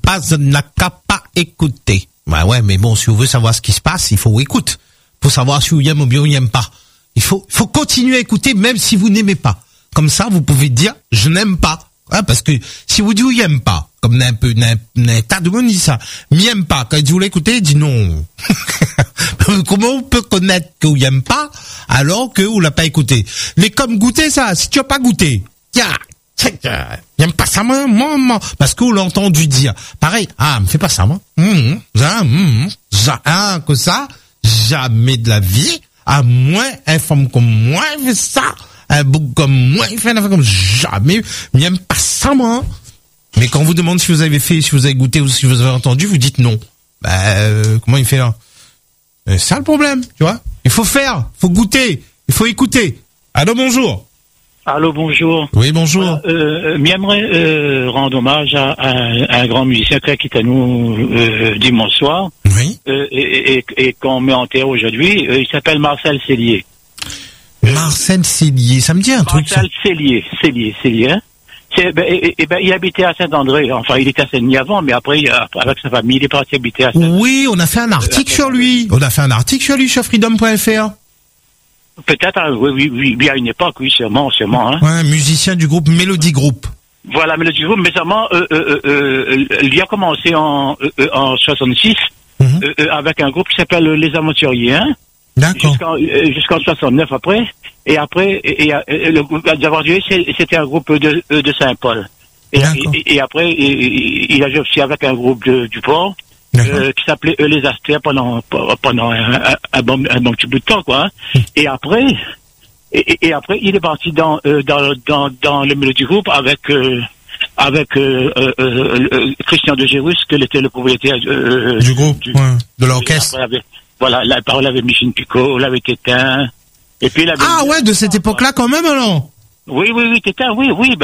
n'a qu'à pas écouter. Bah ouais, mais bon, si vous voulez savoir ce qui se passe, il faut écouter. Faut savoir si vous aimez ou bien vous n'aimez pas. Il faut continuer à écouter même si vous n'aimez pas. Comme ça, vous pouvez dire, je n'aime pas. Hein, parce que si vous dites, vous n'aimez pas, comme un tas de monde dit ça, m'aime pas. Quand vous l'écoutez, il dit non. Comment on peut connaître que vous n'aimez pas, alors que vous l'a pas écouté? Mais comme goûter ça, si tu as pas goûté, j'aime pas ça, moi, parce que vous l'avez entendu dire. Pareil, me fais pas ça, moi. Que ça, jamais de la vie, à moins, un femme comme moi, il fait ça. Un bouc comme moi, il fait une affaire comme jamais. Mais il aime pas ça, moi. Mais quand on vous demande si vous avez fait, si vous avez goûté ou si vous avez entendu, vous dites non. Comment il fait là? C'est ça le problème, tu vois. Il faut faire, faut goûter, il faut écouter. Allô, bonjour. Allô, bonjour. Oui, bonjour. J'aimerais rendre hommage à un grand musicien qui est à nous dimanche soir. Oui. Et qu'on met en terre aujourd'hui. Il s'appelle Marcel Cellier. Marcel Cellier, ça me dit un truc. Marcel Cellier, hein. Il habitait à Saint-André. Enfin, il était à Saint-Denis avant, mais après, avec sa famille, il est parti habiter à Saint-André. Oui, on a fait un article sur lui. On a fait un article sur lui sur freedom.fr. Peut-être, oui, à une époque, oui, sûrement, hein. Ouais, musicien du groupe Melody Group. Voilà, Melody Group, mais seulement, il a commencé en 66, avec un groupe qui s'appelle Les Aventuriers, hein. D'accord. Jusqu'en 69 après. Et après, le groupe d'Aventuriers, c'était un groupe de Saint-Paul. Et après, il a joué aussi avec un groupe du port, qui s'appelait Les Astères pendant un bon petit bout de temps, quoi. Hein. Et après, il est parti dans le Melody Group avec Christian de Gérus, qui était le propriétaire du groupe, de l'orchestre. Voilà, la parole avait Micheline Picot, l'avait Tétin. Et puis de cette époque-là quand même, alors. Oui, Tétin, oui, oui.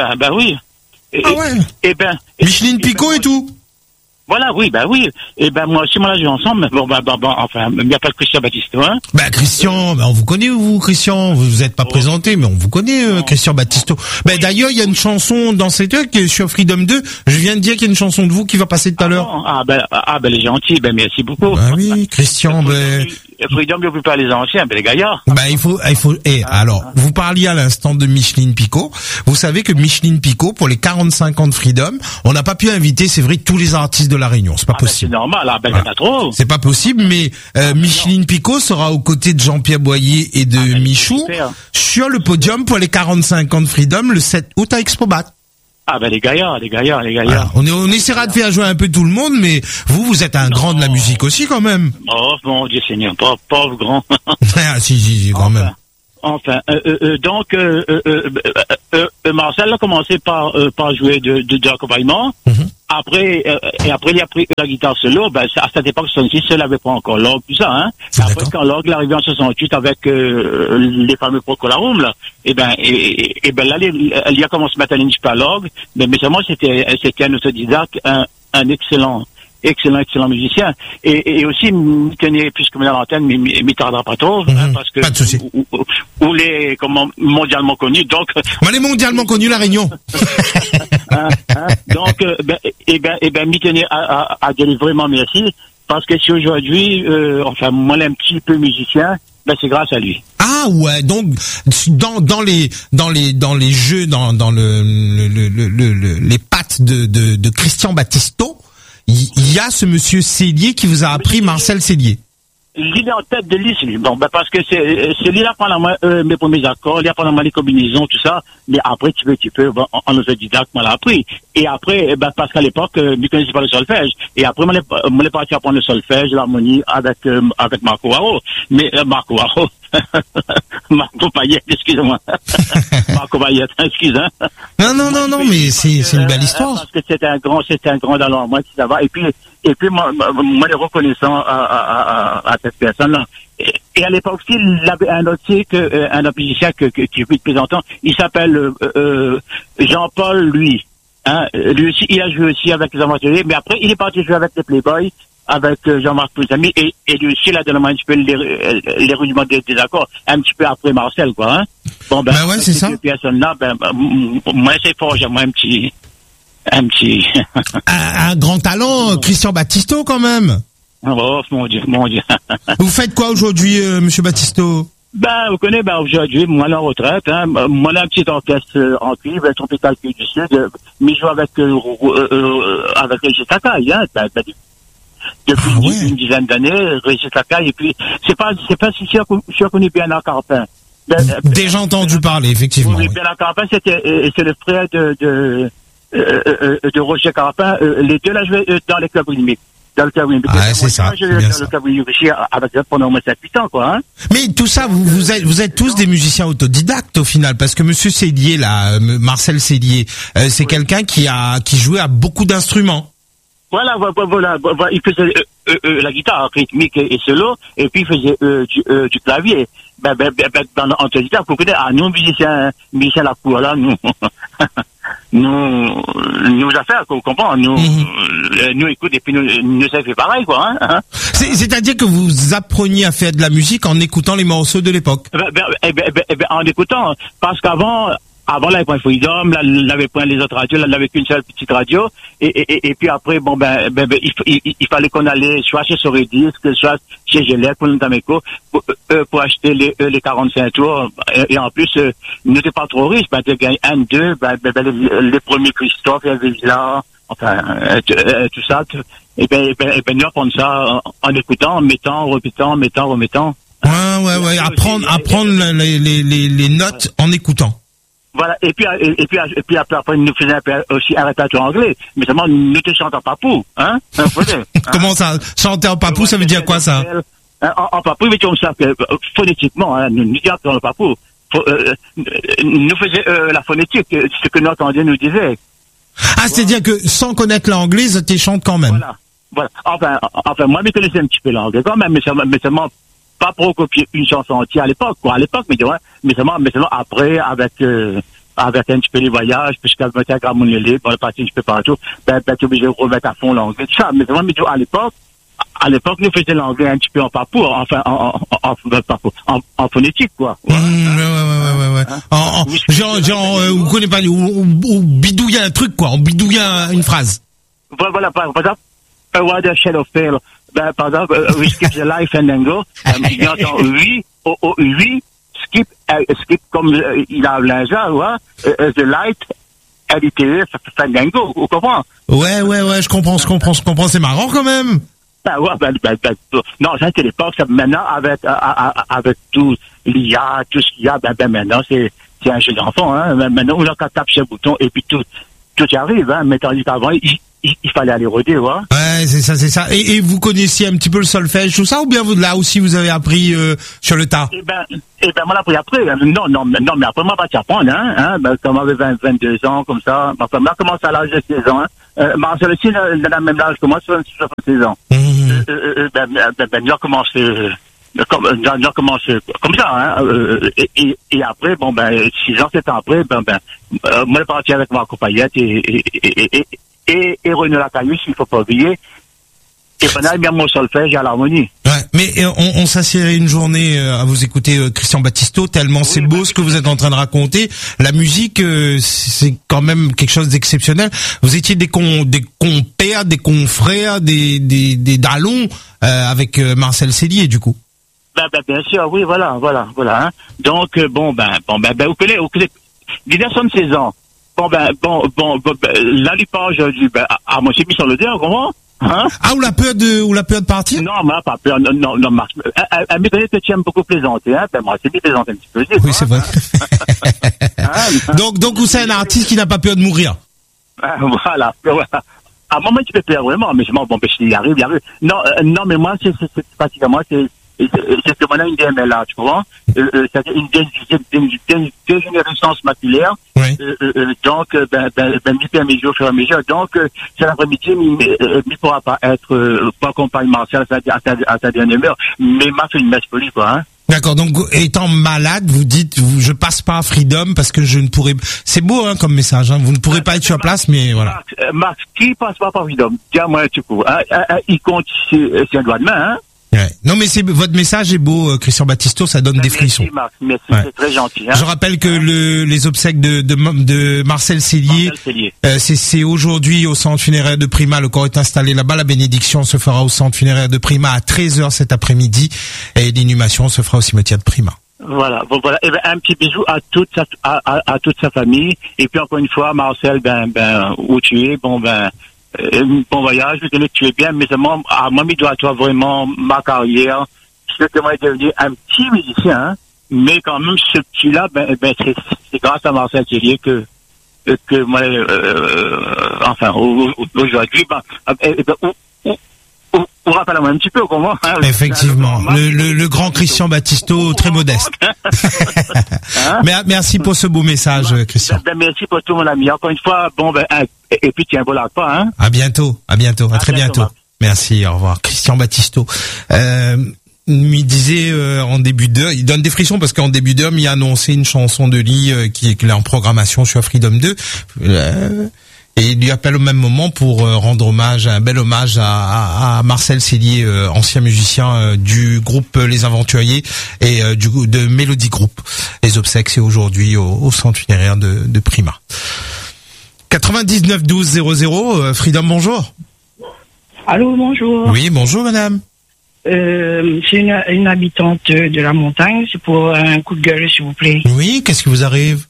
Micheline Picot et tout. Voilà, oui. Et moi aussi, moi là, j'ai ensemble. Enfin, il n'y a pas de Christian Battisto, hein. Christian, on vous connaît, vous, Christian. Vous êtes pas présenté, mais on vous connaît, Christian Battisto. D'ailleurs, il y a une chanson dans cette heure qui est sur Freedom 2. Je viens de dire qu'il y a une chanson de vous qui va passer tout à l'heure. Les gentils, merci beaucoup. Oui, Christian, Freedom, il ne peut pas les anciens, les gaillards. Il faut, alors, vous parliez à l'instant de Micheline Picot. Vous savez que Micheline Picot, pour les 45 ans de Freedom, on n'a pas pu inviter, c'est vrai, tous les artistes de La Réunion. C'est pas possible. C'est normal, il y en a trop. C'est pas possible, mais Micheline Picot sera aux côtés de Jean-Pierre Boyer et de Michou sur le podium pour les 45 ans de Freedom le 7 août à Expobat. Les gaillards. Voilà. On essaiera de faire jouer un peu tout le monde, mais vous êtes un grand de la musique aussi, quand même. Oh, mon Dieu Seigneur, pauvre grand. si, quand même. Enfin, donc, Marcel a commencé par jouer de accompagnement. Après, il a pris la guitare solo. À cette époque, 66, il n'avait pas encore l'orgue, tout ça, hein. Après, quand l'orgue est arrivé en 68 avec les fameux Procolarum, là, là, il a commencé à mettre un petit peu à l'orgue, mais seulement c'était un autodidacte, un excellent musicien. Et aussi, il tenait, puisque on est à l'antenne, mais il tardera pas trop, parce que, pas de souci. Ou les, mondialement connus, donc. Les mondialement connus, La Réunion. Donc, m'y tenait à dire vraiment merci, parce que si aujourd'hui, moi, un petit peu musicien, c'est grâce à lui. Ah ouais, donc dans les jeux, dans les pattes de Christian Battisto, il y a ce monsieur Cellier qui vous a appris Marcel Cellier. Il est en tête de liste, lui. Parce que c'est lui là pendant mes premiers accords, il a pendant les combinaisons, tout ça. Mais après, tu peux, en autodidacte, moi l'a appris. Et après, parce qu'à l'époque, je connaissais pas le solfège. Et après, moi, l'ai parti apprendre le solfège, l'harmonie avec Marco Waro. Mais, Marco Waro. Marco Payette, excusez-moi. Marco Payette, excusez. Non, mais c'est une belle histoire. Parce que c'était un grand talent, moi, qui ça va. Et puis, moi, les reconnaissant à cette personne-là. Et à l'époque aussi, il avait un autre musicien qui est plus présentant. Il s'appelle, Jean-Paul, lui. Hein, lui aussi, il a joué aussi avec les Aventuriers, mais après, il est parti jouer avec les Playboys, avec Jean-Marc Pousami, et lui aussi, il a donné un petit peu les rudiments des accords, un petit peu après Marcel, quoi, hein. Ouais, c'est ça. Ces personnes-là, moi, c'est fort, j'aimerais un petit Un petit. Un grand talent, Christian Battisto, quand même. Oh, mon Dieu. Vous faites quoi aujourd'hui, monsieur Battisto? Vous connaissez, aujourd'hui, moi, la retraite, hein. Moi, un petit orchestre en cuivre, trompette du Sud, mais je joue avec Régis Takai, hein. Depuis une dizaine d'années, Régis Takai, et puis, c'est pas si sûr qu'on est bien à Carpin. Déjà entendu parler, effectivement. Oui, Bernard Carpin, c'est le frère de Roger Carpin. Les deux là jouaient dans les clubs rythmiques. Ah, c'est ça. Dans le club rythmique avec pendant au moins 7-8 ans, quoi, hein. Mais tout ça, vous êtes tous des musiciens autodidactes au final, parce que monsieur Célier, là, Marcel Célier, c'est quelqu'un qui jouait à beaucoup d'instruments. Voilà, il faisait la guitare rythmique et solo, et puis il faisait du clavier. Dans autodidacte, vous connaissez, nous musiciens la cour là, nous affaires, qu'on comprend, nous écoute et puis nous ça fait pareil, quoi, hein. C'est-à-dire que vous appreniez à faire de la musique en écoutant les morceaux de l'époque. En écoutant, parce qu'avant, là, il y avait Freedom, là, il y avait pas les autres radios, là, il y avait qu'une seule petite radio, et puis après, il fallait qu'on allait soit chez Soredisc, soit chez Gillette, pour acheter les 45 tours, et en plus, n'était pas trop riche, tu gagnes 1, 2, les premiers Christophe, il y avait là, enfin, tout ça, et nous apprendre ça en écoutant, en mettant, remettant. Ouais, apprendre les notes en écoutant. Voilà, et puis après, nous faisions aussi un répertoire anglais. Mais seulement, nous te chantons en papou, hein? Comment ça? Chanter en papou, ça veut dire quoi, ça? En papou, mais on sait que, phonétiquement, hein, nous disons dans le papou. Nous faisions, la phonétique, ce que notre Indien nous disait. Ah, c'est-à-dire que, sans connaître l'anglais, tu chantes quand même. Voilà. Enfin, moi, je connaissais un petit peu l'anglais quand même, mais seulement, pas pour copier une chanson entière à l'époque, mais seulement après, avec un petit peu les voyages, puisqu'elle mettait à Gramonelé, pour le parti un petit peu partout, tu es obligé de remettre à fond l'anglais, tout ça, mais seulement, à l'époque, nous faisions l'anglais un petit peu en papou, enfin, en phonétique, quoi. Ouais. Genre, vous connaissez pas, ou bidouiller un truc, quoi, on bidouille une phrase. Voilà, par exemple, a word of shell of pale. Par exemple, we skip the life and then go. Il entend oui, skip comme il a l'inja, ouais, the light, LITE, Fandango, vous comprenez? Ouais, je comprends, c'est marrant quand même. Non, ça c'était l'époque, maintenant, avec tout l'IA, tout ce qu'il y a, maintenant, c'est un jeu d'enfant, hein. Maintenant, on a qu'à taper sur le bouton, et puis tout y arrive, hein. Mais tandis qu'avant, il fallait aller roder, ouais. Ouais, c'est ça. Et vous connaissiez un petit peu le solfège, tout ça, ou bien là aussi vous avez appris sur le tas? Moi l'appris après. Non, mais après moi pas t'y apprendre, hein. Quand j'avais 22 ans, comme ça. Moi commence à l'âge de 16 ans, hein. Marcel aussi, dans le même âge que moi, 76 ans. Nous commence comme ça, hein. Et après, 6 ans, 7 ans après, moi je parti avec ma compagnette et René Lacaillus, il faut pas oublier. Et pendant bien mon solfège à l'harmonie. Ouais, mais on s'assied une journée à vous écouter Christian Battisto, tellement c'est beau ce que vous êtes en train de raconter. La musique, c'est quand même quelque chose d'exceptionnel. Vous étiez des compères, des confrères, des dalons avec Marcel Célier, du coup. Bien sûr, oui, voilà, hein. Donc, vous connaissez, 16 ans. Là, il part aujourd'hui, moi, j'ai mis sur le dé, comment? Hein? Ah, ou la peur de partir? Non, moi, pas peur, non, Marc. Elle me connaît que tu aimes beaucoup plaisanter, hein. Moi, c'est bien plaisanter un petit peu. Oui, c'est vrai. Donc, vous c'est un artiste qui n'a pas peur de mourir. Voilà. À un moment, tu peux peur vraiment, mais il arrive. Non, mais moi, c'est pratiquement, c'est que maintenant une DMLA, tu comprends? C'est-à-dire une dégénérescence maculaire. Oui. Donc, mi jour, fur et à mesure. Donc, c'est l'après-midi, mais pourra pas être, pas compagne Martial à sa dernière heure, mais m'a fait une messe polie, quoi, hein. D'accord, donc étant malade, vous dites je passe pas à Freedom parce que je ne pourrai. C'est beau hein, comme message, hein. Vous ne pourrez pas être sur place, mais voilà. Marc, qui passe pas par Freedom? Tiens, moi tu peux. Il compte c'est un doigt de main, hein. Ouais. Non, mais votre message est beau, Christian Battisto, ça donne des frissons. Merci, Marc. Merci, Ouais. c'est très gentil. Je rappelle que les obsèques de Marcel Cellier, c'est aujourd'hui au centre funéraire de Prima. Le corps est installé là-bas. La bénédiction se fera au centre funéraire de Prima à 13h cet après-midi. Et l'inhumation se fera au cimetière de Prima. Voilà. Bon, voilà. Et ben, un petit bisou à toute sa famille. Et puis, encore une fois, Marcel, où tu es, bon voyage, je te tu es bien, mais moi, il doit toi vraiment ma carrière. Je sais que moi, devenu un petit musicien, hein, mais quand même, ce petit-là, c'est grâce à Marcel Cellier que moi, aujourd'hui, on rappelle un petit peu comment. Hein, effectivement, le grand Christian Battisto, très modeste. Hein? Merci pour ce beau message, Christian. Merci pour tout, mon ami. Encore une fois, et puis tiens, voilà pas, hein. À bientôt, à très bientôt. Merci, au revoir. Christian Battisto. Il disait en début d'heure, il donne des frissons parce qu'en début d'heure, il a annoncé une chanson de Lee qui est en programmation sur Freedom 2. Et il lui appelle au même moment pour rendre un bel hommage à Marcel Cellier, ancien musicien du groupe Les Aventuriers et de Mélodie Group. Les obsèques, c'est aujourd'hui au centre funéraire de Prima. 99 12 00, Freedom, bonjour. Allô, bonjour. Oui, bonjour madame. C'est une habitante de la montagne, c'est pour un coup de gueule, s'il vous plaît. Oui, qu'est-ce qui vous arrive?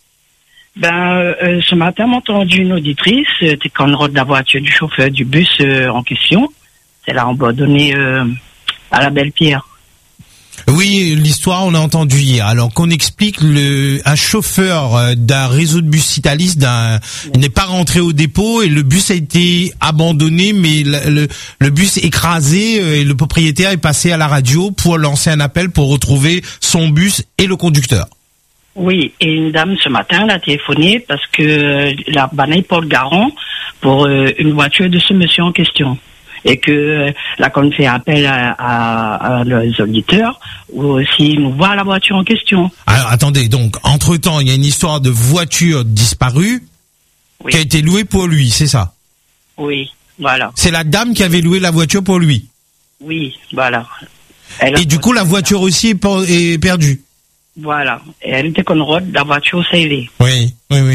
Ce matin, m'a entendu une auditrice, c'était quand on route de la voiture du chauffeur du bus en question. C'est là, on va donner à la Belle-Pierre. Oui, l'histoire, on a entendu hier. Alors qu'on explique, un chauffeur d'un réseau de bus Italis n'est pas rentré au dépôt et le bus a été abandonné, mais le bus écrasé et le propriétaire est passé à la radio pour lancer un appel pour retrouver son bus et le conducteur. Oui, et une dame ce matin l'a téléphoné parce que la banane Paul Garon pour une voiture de ce monsieur en question. Et que là, quand on fait appel à les auditeurs, ou s'ils nous voient la voiture en question. Alors, attendez, donc, entre-temps, il y a une histoire de voiture disparue qui a été louée pour lui, c'est ça? Oui, voilà. C'est la dame qui avait loué la voiture pour lui? Oui, voilà. Et du coup, la voiture aussi est perdue? Voilà. Et elle était qu'on rôde la voiture scellée. Oui.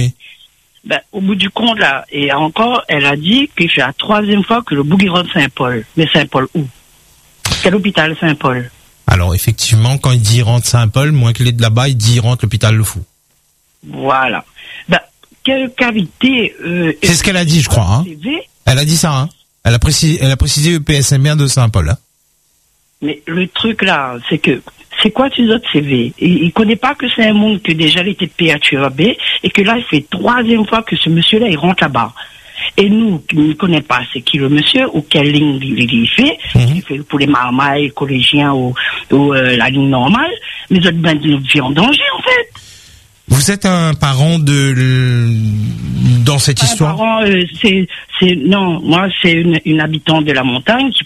Au bout du compte, là, et encore, elle a dit que c'est la 3e fois que le bougie rentre Saint-Paul. Mais Saint-Paul où? Quel hôpital Saint-Paul? Alors, effectivement, quand il dit rentre Saint-Paul, moins qu'il est de là-bas, il dit rentre l'hôpital Le Fou. Voilà. Quelle cavité... c'est ce qu'elle a dit, je crois. Hein. Elle a dit ça, hein. Elle a précisé PSMR de Saint-Paul. Hein. Mais le truc, là, c'est que... C'est quoi ces autres CV? Il connaît pas que c'est un monde que déjà il était de PHUAB et que là, il fait 3e fois que ce monsieur-là, il rentre là-bas. Et nous, qui ne connaissons pas c'est qui le monsieur ou quelle ligne il fait, il fait pour les marmailles, collégiens ou la ligne normale, mais autres nous vit en danger, en fait. Vous êtes un parent dans cette histoire? Un parent, non, moi, c'est une habitante de la montagne qui